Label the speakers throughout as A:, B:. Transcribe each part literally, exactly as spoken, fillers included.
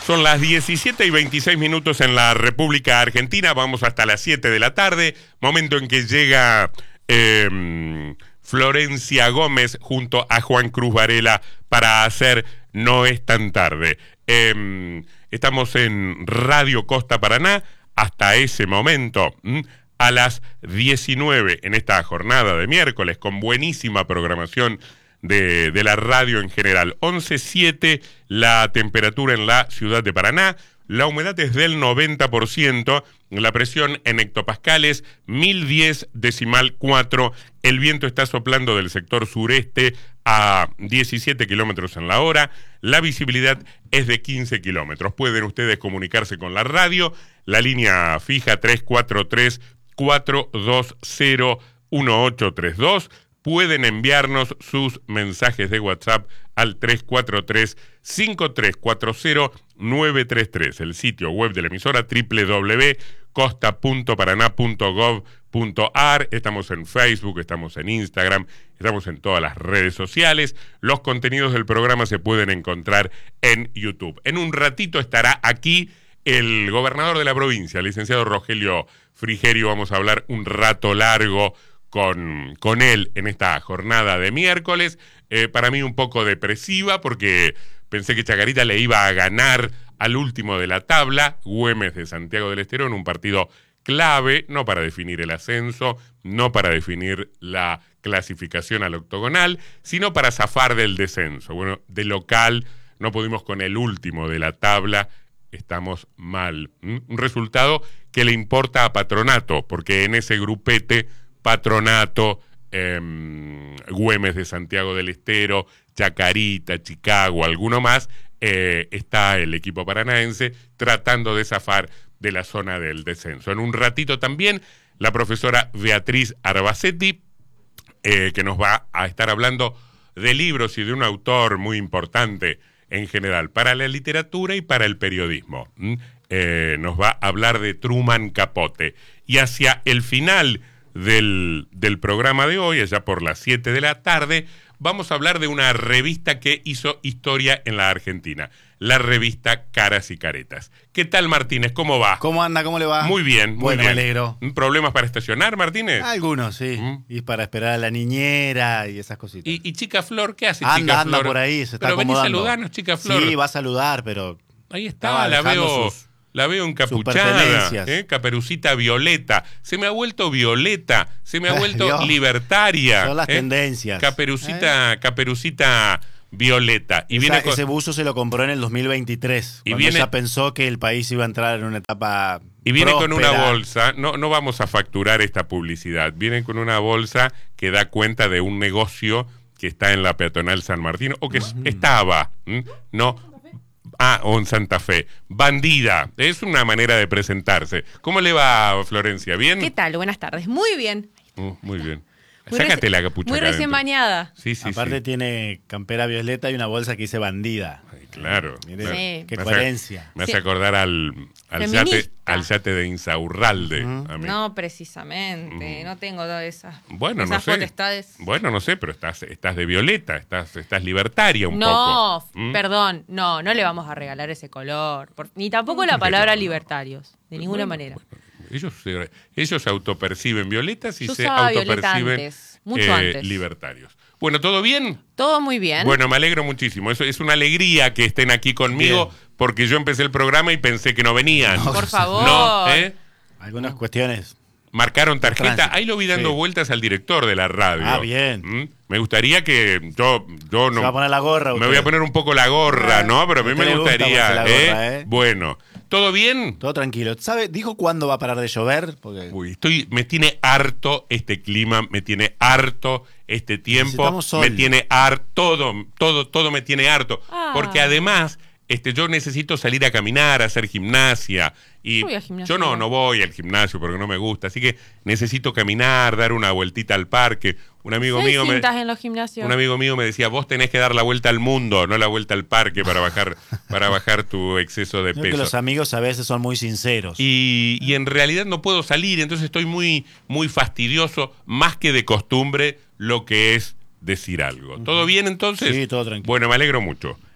A: Son las diecisiete y veintiséis minutos en la República Argentina. Vamos hasta las siete de la tarde, momento en que llega eh, Florencia Gómez junto a Juan Cruz Varela para hacer No es tan tarde. Eh, estamos en Radio Costa Paraná hasta ese momento, ¿m? a las diecinueve en esta jornada de miércoles, con buenísima programación de, de la radio en general. once siete la temperatura en la ciudad de Paraná, la humedad es del noventa por ciento, la presión en hectopascales mil diez decimal cuatro, el viento está soplando del sector sureste a diecisiete kilómetros en la hora, la visibilidad es de quince kilómetros. Pueden ustedes comunicarse con la radio, la línea fija tres cuatro tres, cuatro dos cero, uno ocho tres dos. Pueden enviarnos sus mensajes de WhatsApp al tres cuatro tres, cinco tres cuatro cero, nueve tres tres. El sitio web de la emisora doble u doble u doble u punto costa punto paraná punto gov punto ar. Estamos en Facebook, estamos en Instagram, estamos en todas las redes sociales. Los contenidos del programa se pueden encontrar en YouTube. En un ratito estará aquí el gobernador de la provincia, el licenciado Rogelio Frigerio. Vamos a hablar un rato largo con, con él en esta jornada de miércoles. Eh, para mí un poco depresiva porque pensé que Chacarita le iba a ganar al último de la tabla, Güemes de Santiago del Estero, en un partido clave, no para definir el ascenso, no para definir la clasificación al octogonal, sino para zafar del descenso. Bueno, de local no pudimos con el último de la tabla, estamos mal. ¿Mm? Un resultado que le importa a Patronato, porque en ese grupete, Patronato, eh, Güemes de Santiago del Estero, Chacarita, Chicago, alguno más, eh, está el equipo paranaense tratando de zafar de la zona del descenso. En un ratito también la profesora Beatriz Arbacetti, eh, que nos va a estar hablando de libros y de un autor muy importante en general para la literatura y para el periodismo. ¿Mm? Eh, nos va a hablar de Truman Capote. Y hacia el final del, del programa de hoy, allá por las siete de la tarde, vamos a hablar de una revista que hizo historia en la Argentina, la revista Caras y Caretas. ¿Qué tal, Martínez? ¿Cómo va?
B: ¿Cómo anda? ¿Cómo le va?
A: Muy bien, muy
B: bueno,
A: bien.
B: Me alegro.
A: ¿Problemas para estacionar, Martínez?
B: Algunos, sí. ¿Mm? Y para esperar a la niñera y esas cositas.
A: ¿Y, y Chica Flor? ¿Qué hace
B: anda,
A: Chica
B: anda
A: Flor?
B: por ahí, se está
A: pero
B: acomodando.
A: Pero vení a saludarnos, Chica Flor.
B: Sí, va a saludar, pero...
A: Ahí está, la veo... Sus... La veo encapuchada, ¿eh? Caperucita violeta. Se me ha vuelto violeta, se me ha vuelto Dios, libertaria.
B: Son las
A: ¿eh? tendencias. Caperucita, ¿Eh? caperucita violeta. Y
B: Esa,
A: viene con...
B: Ese buzo se lo compró en el dos mil veintitrés,
A: y
B: cuando
A: viene...
B: ya pensó que el país iba a entrar en una etapa
A: Y viene
B: próspera.
A: Con una bolsa, no, no vamos a facturar esta publicidad, viene con una bolsa que da cuenta de un negocio que está en la peatonal San Martín, o que mm. estaba, ¿m? no... Ah, o en Santa Fe. Bandida. Es una manera de presentarse. ¿Cómo le va, Florencia? ¿Bien?
C: ¿Qué tal? Buenas tardes. Muy bien.
A: Uh, muy bien.
C: Muy
A: Sácate
C: reci-
A: la capucha.
C: Muy recién bañada.
A: Sí, sí,
B: Aparte
A: sí.
B: tiene campera violeta y una bolsa que dice bandida.
A: Ay, claro.
B: Mire,
A: claro.
C: Sí.
B: Qué
A: me
B: coherencia.
A: Hace, me hace
C: Sí.
A: acordar al, al, yate, al yate de Insaurralde.
B: Uh-huh.
A: a mí.
C: No, precisamente. Mm. No tengo todas esas,
A: bueno,
C: esas
A: no sé.
C: potestades.
A: Bueno, no sé, pero estás, estás de violeta, estás, estás libertaria un
C: no,
A: poco. No,
C: perdón. No, no le vamos a regalar ese color. Por, ni tampoco la palabra libertarios. De ninguna
A: bueno,
C: manera.
A: Bueno. Ellos se, ellos se autoperciben violetas y
C: Yo
A: se
C: usaba violeta
A: autoperciben
C: antes, mucho
A: eh,
C: antes.
A: libertarios. Bueno, ¿todo bien?
C: Todo muy bien.
A: Bueno, me alegro muchísimo. Eso es una alegría que estén aquí conmigo, bien. Porque yo empecé el programa y pensé que no venían.
C: No, por favor.
A: No, ¿eh?
B: Algunas cuestiones.
A: Marcaron tarjeta.
B: Tránsito.
A: Ahí lo vi dando
B: sí.
A: vueltas al director de la radio.
B: Ah, bien.
A: ¿Mm? Me gustaría que yo, yo no.
B: Se va a poner la gorra.
A: Me
B: usted.
A: voy a poner un poco la gorra, ¿no? Pero a mí
B: a
A: me
B: le gusta
A: gustaría.
B: la
A: ¿eh?
B: gorra, ¿eh?
A: Bueno, ¿todo bien?
B: Todo tranquilo. ¿Sabe? ¿Dijo cuándo va a parar de llover? Porque...
A: Uy, estoy, me tiene harto este clima, me tiene harto este tiempo, me tiene harto, todo, todo, todo me tiene harto.
C: Ah.
A: Porque además, este, yo necesito salir a caminar, a hacer gimnasia. Y
C: yo, gimnasio,
A: yo no, no voy al gimnasio porque no me gusta, así que necesito caminar, dar una vueltita al parque. Un amigo
C: ¿Hay
A: mío me,
C: cintas en los gimnasios?
A: un amigo mío me decía, vos tenés que dar la vuelta al mundo, no la vuelta al parque para bajar, para bajar tu exceso de
B: Creo
A: peso.
B: que los amigos a veces son muy sinceros.
A: Y, y en realidad no puedo salir, entonces estoy muy, muy fastidioso, más que de costumbre, lo que es decir algo. ¿Todo bien entonces?
B: Sí, todo tranquilo.
A: Bueno, me alegro mucho.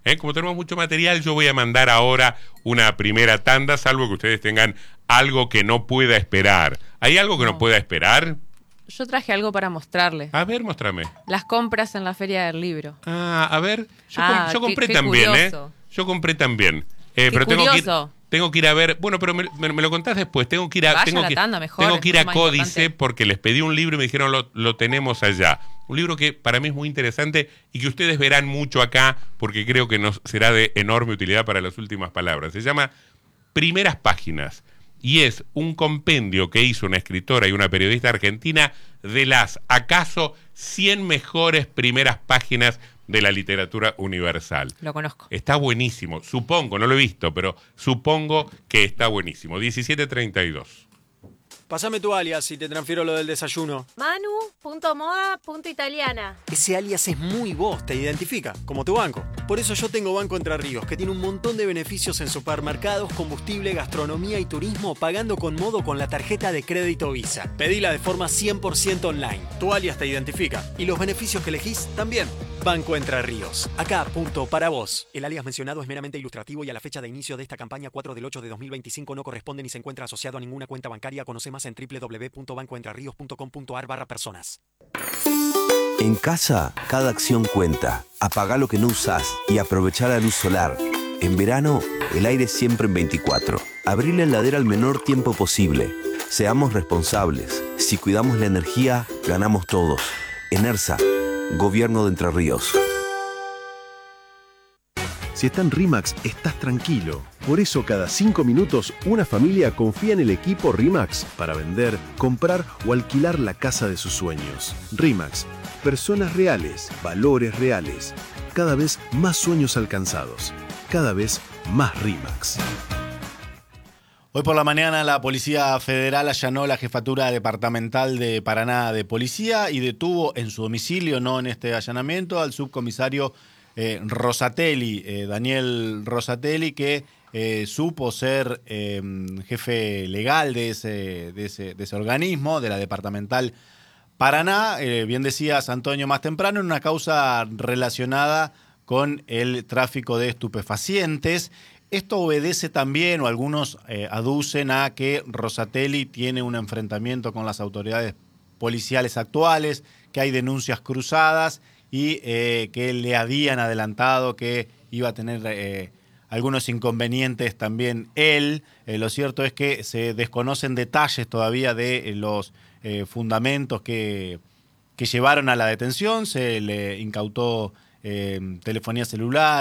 A: ¿eh? Como tenemos mucho material, yo voy a mandar ahora una primera tanda, salvo que ustedes tengan algo que no pueda esperar. ¿Hay algo que no, no pueda esperar?
C: Yo traje algo para mostrarle.
A: A ver, muéstrame.
C: Las compras en la Feria del Libro.
A: Ah, a ver. Yo,
C: ah,
A: com yo compré
C: qué, qué
A: también,
C: curioso.
A: ¿eh? Yo compré también. Eh,
C: qué
A: pero tengo que, ir,
C: curioso.
A: tengo que ir a ver. Bueno, pero me, me, me lo contás después. Tengo que ir a,
C: Vaya
A: tengo
C: la
A: que,
C: tanda, mejor,
A: tengo que ir a
C: más
A: Códice
C: importante.
A: porque les pedí un libro y me dijeron lo, lo tenemos allá. Un libro que para mí es muy interesante y que ustedes verán mucho acá porque creo que nos será de enorme utilidad para las últimas palabras. Se llama Primeras Páginas. Y es un compendio que hizo una escritora y una periodista argentina de las, acaso, cien mejores primeras páginas de la literatura universal.
C: Lo conozco.
A: Está buenísimo, supongo, no lo he visto, pero supongo que está buenísimo. diecisiete treinta y dos.
D: Pásame tu alias y te transfiero lo del desayuno.
E: Manu punto moda punto italiana.
D: Ese alias es muy vos, te identifica, como tu banco. Por eso yo tengo Banco Entre Ríos, que tiene un montón de beneficios en supermercados, combustible, gastronomía y turismo, pagando con modo con la tarjeta de crédito Visa. Pedila de forma cien por ciento online. Tu alias te identifica. Y los beneficios que elegís también. Banco Entre Ríos. Acá, punto, para vos. El alias mencionado es meramente ilustrativo y a la fecha de inicio de esta campaña cuatro del ocho de dos mil veinticinco no corresponde ni se encuentra asociado a ninguna cuenta bancaria. Conoce más en doble u doble u doble u punto banco entre ríos punto com punto a r barra personas.
F: En casa, cada acción cuenta. Apagá lo que no usás y aprovechá la luz solar. En verano, el aire siempre en veinticuatro. Abrí la heladera al menor tiempo posible. Seamos responsables. Si cuidamos la energía, ganamos todos. ENERSA, Gobierno de Entre Ríos.
G: Si está en RIMAX, estás tranquilo. Por eso cada cinco minutos una familia confía en el equipo RIMAX para vender, comprar o alquilar la casa de sus sueños. RIMAX, personas reales, valores reales. Cada vez más sueños alcanzados. Cada vez más RIMAX.
B: Hoy por la mañana la Policía Federal allanó la Jefatura Departamental de Paraná de Policía y detuvo en su domicilio, no en este allanamiento, al subcomisario Eh, Rosatelli, eh, Daniel Rosatelli, que eh, supo ser eh, jefe legal de ese, de, ese, de ese organismo, de la Departamental Paraná, eh, bien decías Antonio más temprano, en una causa relacionada con el tráfico de estupefacientes. Esto obedece también, o algunos eh, aducen a que Rosatelli tiene un enfrentamiento con las autoridades policiales actuales, que hay denuncias cruzadas y eh, que le habían adelantado que iba a tener eh, algunos inconvenientes también él. Eh, lo cierto es que se desconocen detalles todavía de eh, los eh, fundamentos que, que llevaron a la detención. Se le incautó eh, telefonía celular,